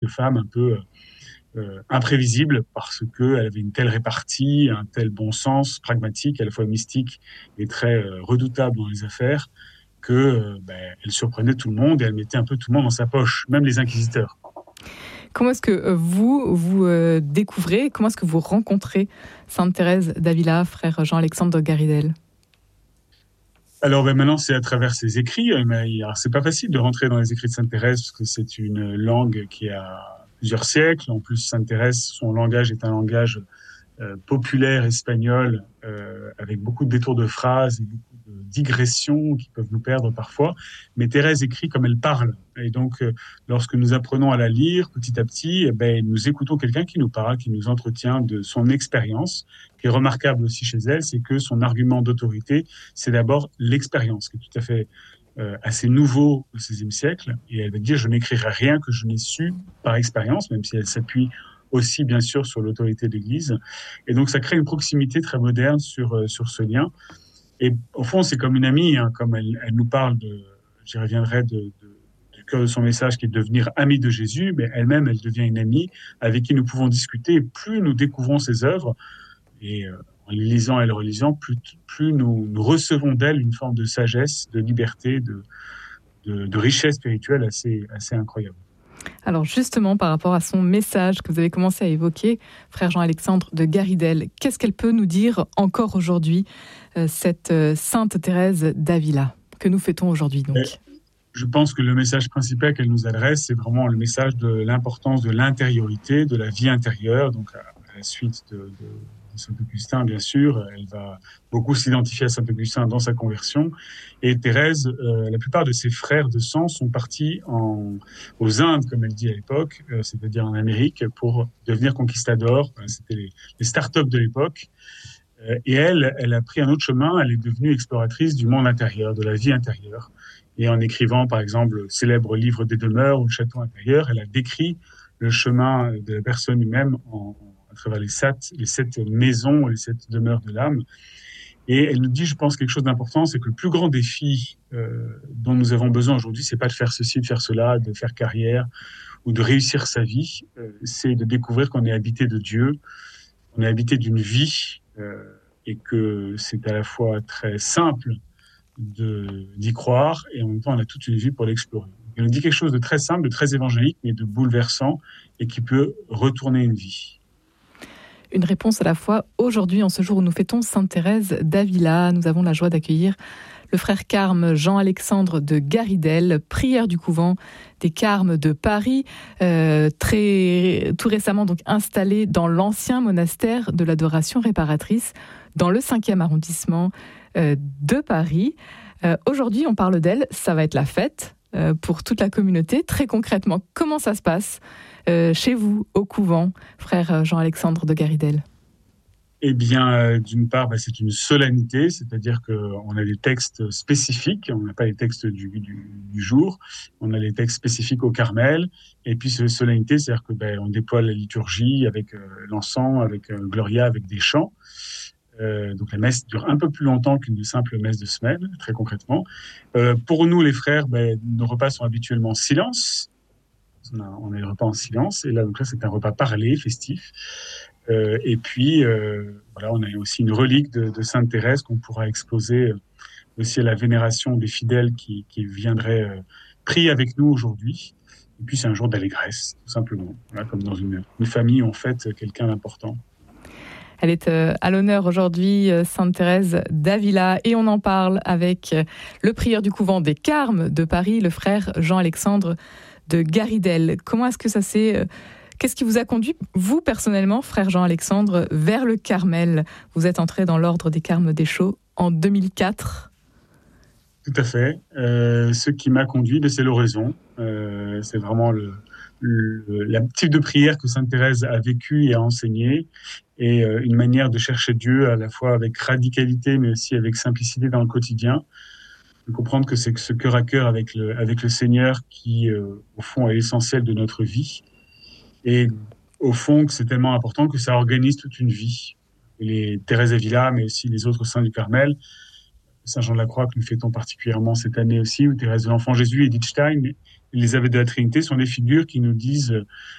femme un peu imprévisible parce qu'elle avait une telle répartie, un tel bon sens pragmatique, à la fois mystique et très redoutable dans les affaires, que elle surprenait tout le monde et elle mettait un peu tout le monde dans sa poche, même les inquisiteurs. Comment est-ce que vous découvrez, comment est-ce que vous rencontrez Sainte Thérèse d'Avila, frère Jean-Alexandre de Garidel? Alors maintenant, c'est à travers ses écrits. Mais alors, c'est pas facile de rentrer dans les écrits de Sainte Thérèse parce que c'est une langue qui a plusieurs siècles. En plus, Sainte Thérèse, son langage est un langage populaire espagnol avec beaucoup de détours de phrases et beaucoup de digressions qui peuvent nous perdre parfois. Mais Thérèse écrit comme elle parle. Et donc, lorsque nous apprenons à la lire petit à petit, nous écoutons quelqu'un qui nous parle, qui nous entretient de son expérience. Ce qui est remarquable aussi chez elle, c'est que son argument d'autorité, c'est d'abord l'expérience, qui est tout à fait assez nouveau au XVIe siècle. Et elle va dire, je n'écrirai rien que je n'ai su par expérience, même si elle s'appuie aussi bien sûr sur l'autorité de l'Église. Et donc ça crée une proximité très moderne sur ce lien. Et au fond, c'est comme une amie, hein, comme elle nous parle j'y reviendrai du cœur de son message qui est de devenir amie de Jésus, mais elle-même, elle devient une amie avec qui nous pouvons discuter. Et plus nous découvrons ses œuvres, et en les lisant et les relisant, plus nous recevons d'elle une forme de sagesse, de liberté, de richesse spirituelle assez incroyable. Alors justement, par rapport à son message que vous avez commencé à évoquer, frère Jean-Alexandre de Garidel, qu'est-ce qu'elle peut nous dire encore aujourd'hui, cette Sainte Thérèse d'Avila, que nous fêtons aujourd'hui donc? Je pense que le message principal qu'elle nous adresse, c'est vraiment le message de l'importance de l'intériorité, de la vie intérieure, donc à la suite de Saint-Augustin, bien sûr. Elle va beaucoup s'identifier à Saint-Augustin dans sa conversion. Et Thérèse, la plupart de ses frères de sang sont partis aux Indes, comme elle dit à l'époque, c'est-à-dire en Amérique, pour devenir conquistadors. C'était les start-up de l'époque. Et elle a pris un autre chemin. Elle est devenue exploratrice du monde intérieur, de la vie intérieure. Et en écrivant, par exemple, le célèbre livre des demeures ou le château intérieur, elle a décrit le chemin de la personne humaine à travers les sept maisons, les 7 demeures de l'âme. Et elle nous dit, je pense, quelque chose d'important, c'est que le plus grand défi dont nous avons besoin aujourd'hui, c'est pas de faire ceci, de faire cela, de faire carrière ou de réussir sa vie, c'est de découvrir qu'on est habité de Dieu, on est habité d'une vie et que c'est à la fois très simple d'y croire et en même temps on a toute une vie pour l'explorer. Elle nous dit quelque chose de très simple, de très évangélique, mais de bouleversant et qui peut retourner une vie. Une réponse à la fois aujourd'hui, en ce jour où nous fêtons Sainte Thérèse d'Avila. Nous avons la joie d'accueillir le frère Carme Jean-Alexandre de Garidel, prieur du couvent des Carmes de Paris, tout récemment donc installé dans l'ancien monastère de l'adoration réparatrice dans le 5e arrondissement de Paris. Aujourd'hui, on parle d'elle, ça va être la fête pour toute la communauté. Très concrètement, comment ça se passe chez vous, au couvent, frère Jean-Alexandre de Garidel? Eh bien, d'une part, c'est une solennité, c'est-à-dire qu'on a des textes spécifiques, on n'a pas les textes du jour, on a les textes spécifiques au Carmel, et puis c'est une solennité, c'est-à-dire on déploie la liturgie avec l'encens, avec Gloria, avec des chants. Donc la messe dure un peu plus longtemps qu'une simple messe de semaine, très concrètement. Pour nous, les frères, nos repas sont habituellement silence. On a les repas en silence, et là, donc là c'est un repas parlé, festif. Et puis, on a aussi une relique de Sainte Thérèse qu'on pourra exposer aussi à la vénération des fidèles qui viendraient prier avec nous aujourd'hui. Et puis, c'est un jour d'allégresse, tout simplement. Voilà, comme dans une famille où on fête quelqu'un d'important. Elle est à l'honneur aujourd'hui, Sainte Thérèse d'Avila, et on en parle avec le prieur du couvent des Carmes de Paris, le frère Jean-Alexandre de Garidel. Comment est-ce que ça s'est... Qu'est-ce qui vous a conduit, vous personnellement, frère Jean-Alexandre, vers le Carmel? Vous êtes entré dans l'ordre des Carmes Deschaux en 2004. Tout à fait. Ce qui m'a conduit, c'est l'oraison. C'est vraiment le type de prière que Sainte Thérèse a vécu et a enseigné, et une manière de chercher Dieu à la fois avec radicalité, mais aussi avec simplicité dans le quotidien. De comprendre que c'est ce cœur à cœur avec le Seigneur qui, au fond, est l'essentiel de notre vie. Et au fond, que c'est tellement important que ça organise toute une vie. Les Thérèse d'Avila, mais aussi les autres saints du Carmel, Saint Jean de la Croix que nous fêtons particulièrement cette année aussi, ou Thérèse de l'Enfant Jésus, Edith Stein, les Abbés de la Trinité sont des figures qui nous disent